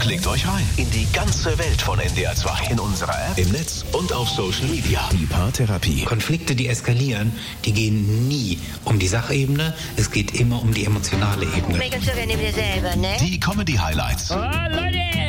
Klickt euch rein in die ganze Welt von NDR 2. In unserer App, im Netz und auf Social Media. Die Paartherapie. Konflikte, die eskalieren, die gehen nie um die Sachebene. Es geht immer um die emotionale Ebene. Megan, so nehmen wir selber, ne? Die Comedy-Highlights. Oh, Leute!